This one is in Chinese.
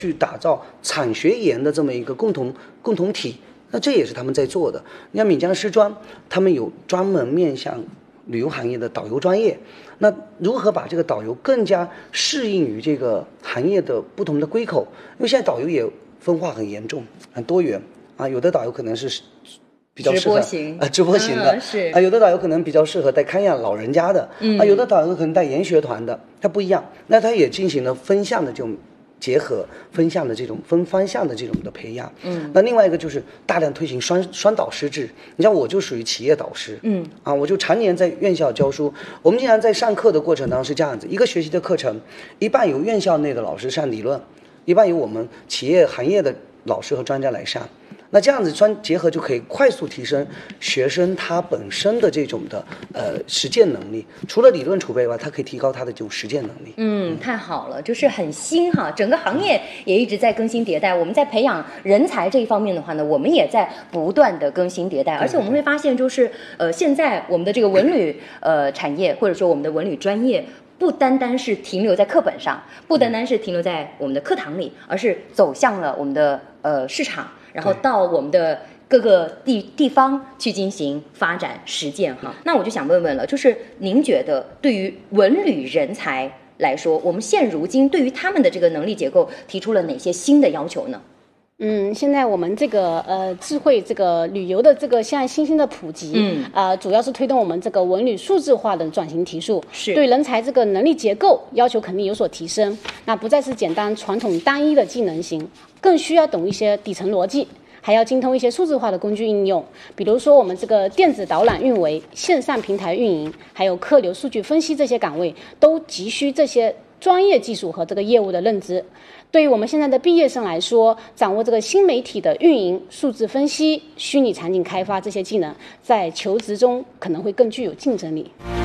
去打造产学研的这么一个共同体。那这也是他们在做的。你像闽江师专，他们有专门面向旅游行业的导游专业。那如何把这个导游更加适应于这个行业的不同的归口？因为现在导游也分化很严重、很多元啊，有的导游可能是比较适合直播型的， 是有的导游可能比较适合带看养老人家的，有的导游可能带研学团的，它不一样。那它也进行了分项的这种结合，分项的这种分方向的这种的培养。那另外一个就是大量推行双导师制。你像我就属于企业导师，我就常年在院校教书。我们经常在上课的过程当中是这样子，一个学习的课程，一半由院校内的老师上理论，一半由我们企业行业的老师和专家来上。那这样子结合就可以快速提升学生他本身的这种的实践能力，除了理论储备外，它可以提高他的这种实践能力。 太好了，就是很新哈，整个行业也一直在更新迭代。我们在培养人才这一方面的话呢，我们也在不断的更新迭代，而且我们会发现，就是现在我们的这个文旅产业，或者说我们的文旅专业，不单单是停留在课本上，不单单是停留在我们的课堂里，而是走向了我们的市场。然后到我们的各个地方去进行发展实践哈。那我就想问问了，就是您觉得对于文旅人才来说，我们现如今对于他们的这个能力结构提出了哪些新的要求呢？ 现在我们这个智慧这个旅游的这个现在新兴的普及，主要是推动我们这个文旅数字化的转型提速， 是对人才这个能力结构要求肯定有所提升。那不再是简单传统单一的技能型，更需要懂一些底层逻辑，还要精通一些数字化的工具应用，比如说我们这个电子导览运维、线上平台运营，还有客流数据分析这些岗位，都急需这些专业技术和这个业务的认知。对于我们现在的毕业生来说，掌握这个新媒体的运营、数字分析、虚拟场景开发这些技能，在求职中可能会更具有竞争力。